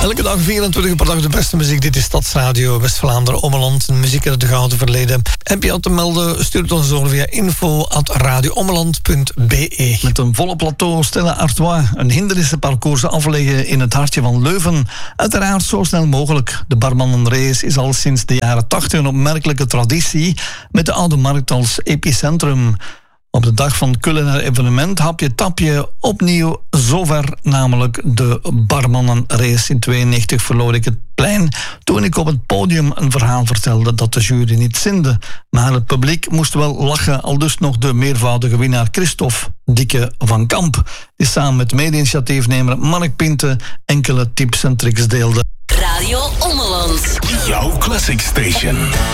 Elke dag 24 per dag de beste muziek. Dit is Stadsradio West-Vlaanderen, Ommeland. Muziek uit het gouden verleden. Heb je al te melden? Stuur het ons door via info@radioommeland.be. Met een volle plateau Stella Artois. Een hindernissenparcours afleggen in het hartje van Leuven. Uiteraard zo snel mogelijk. De barmannenrace is al sinds de jaren 80 een opmerkelijke traditie. Met de Oude Markt als epicentrum. Op de dag van het culinair evenement hapje-tapje opnieuw zover, namelijk de barmannenrace. In 92 verloor ik het plein toen ik op het podium een verhaal vertelde dat de jury niet zinde. Maar het publiek moest wel lachen, aldus nog de meervoudige winnaar Christophe Dikke van Kamp, die samen met mede-initiatiefnemer Mark Pinte enkele tips en tricks deelde. Radio Ommeland. Jouw Classic Station.